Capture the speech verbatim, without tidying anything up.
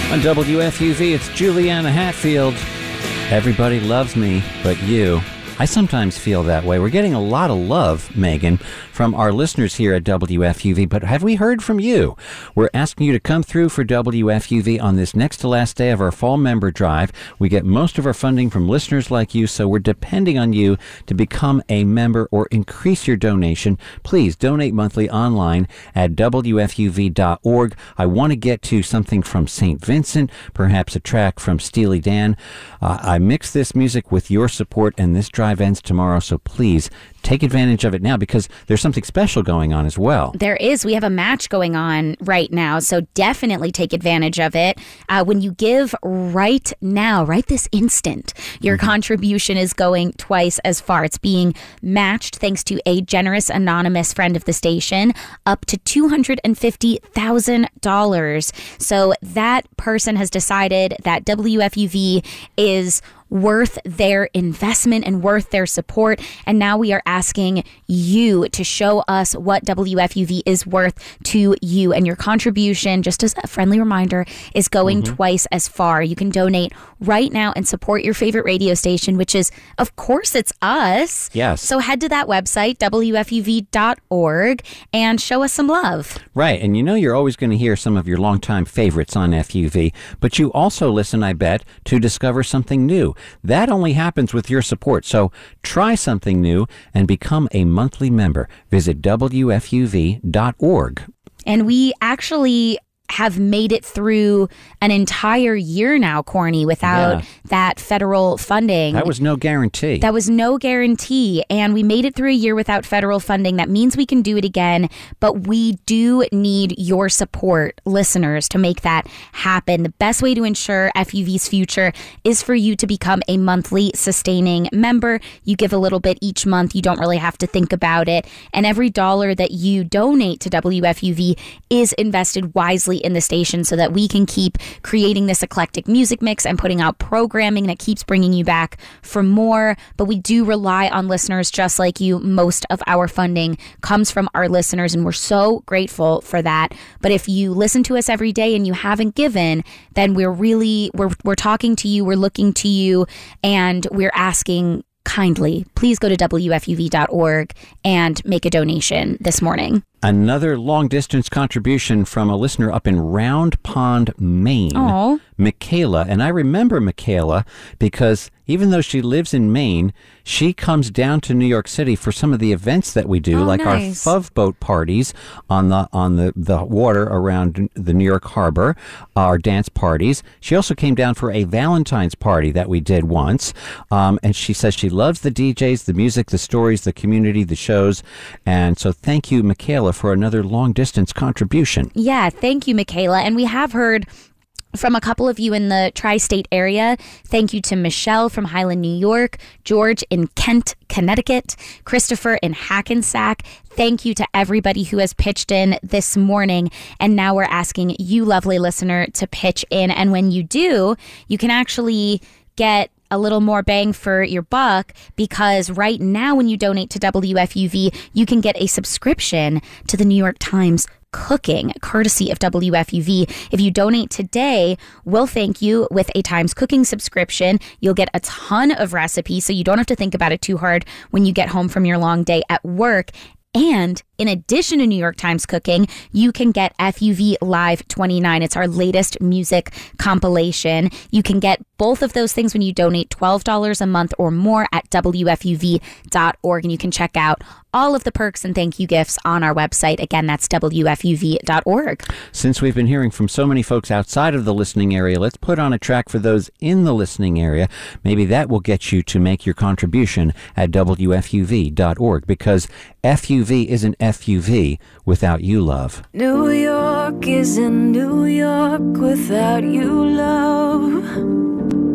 On W F U V, it's Juliana Hatfield. Everybody loves me, but you. I sometimes feel that way. We're getting a lot of love, Megan, from our listeners here at W F U V, but have we heard from you? We're asking you to come through for W F U V on this next to last day of our fall member drive. We get most of our funding from listeners like you, so we're depending on you to become a member or increase your donation. Please donate monthly online at W F U V dot org. I want to get to something from Saint Vincent, perhaps a track from Steely Dan. Uh, I mix this music with your support, and this drive ends tomorrow, so please take advantage of it now because there's something special going on as well. There is. We have a match going on right now, so definitely take advantage of it. Uh, when you give right now, right this instant, your mm-hmm. contribution is going twice as far. It's being matched thanks to a generous anonymous friend of the station up to two hundred fifty thousand dollars. So that person has decided that W F U V is worth their investment and worth their support. And now we are asking you to show us what W F U V is worth to you. And your contribution, just as a friendly reminder, is going mm-hmm. twice as far. You can donate right now and support your favorite radio station, which is, of course, it's us. Yes. So head to that website, W F U V dot org, and show us some love. Right. And you know you're always going to hear some of your longtime favorites on F U V, but you also listen, I bet, to discover something new. That only happens with your support. So try something new and become a monthly member. Visit W F U V dot org. And we actually have made it through an entire year now, Corny, without yeah. that federal funding. That was no guarantee. That was no guarantee. And we made it through a year without federal funding. That means we can do it again. But we do need your support, listeners, to make that happen. The best way to ensure F U V's future is for you to become a monthly sustaining member. You give a little bit each month. You don't really have to think about it. And every dollar that you donate to W F U V is invested wisely in the station so that we can keep creating this eclectic music mix and putting out programming that keeps bringing you back for more. But we do rely on listeners just like you. Most of our funding comes from our listeners, and we're so grateful for that. But if you listen to us every day and you haven't given, then we're really, we're, we're talking to you, we're looking to you, and we're asking kindly, please go to W F U V dot org and make a donation this morning. Another long-distance contribution from a listener up in Round Pond, Maine, Aww. Michaela. And I remember Michaela because even though she lives in Maine, she comes down to New York City for some of the events that we do, oh, like nice. our F U V boat parties on the on the, the water around the New York Harbor, our dance parties. She also came down for a Valentine's party that we did once. Um, and she says she loves the D Js, the music, the stories, the community, the shows. And so thank you, Michaela, for another long-distance contribution. Yeah, thank you, Michaela. And we have heard from a couple of you in the tri-state area. Thank you to Michelle from Highland, New York, George in Kent, Connecticut, Christopher in Hackensack. Thank you to everybody who has pitched in this morning. And now we're asking you, lovely listener, to pitch in. And when you do, you can actually get a little more bang for your buck, because right now when you donate to W F U V, you can get a subscription to the New York Times Cooking, courtesy of W F U V. If you donate today, we'll thank you with a Times Cooking subscription. You'll get a ton of recipes, so you don't have to think about it too hard when you get home from your long day at work. And in addition to New York Times Cooking, you can get F U V Live twenty-nine. It's our latest music compilation. You can get both of those things when you donate twelve dollars a month or more at W F U V dot org. And you can check out all of the perks and thank you gifts on our website. Again, that's W F U V dot org. Since we've been hearing from so many folks outside of the listening area, let's put on a track for those in the listening area. Maybe that will get you to make your contribution at W F U V dot org, because F U V isn't F U V without you, love. New York isn't New York without you, love.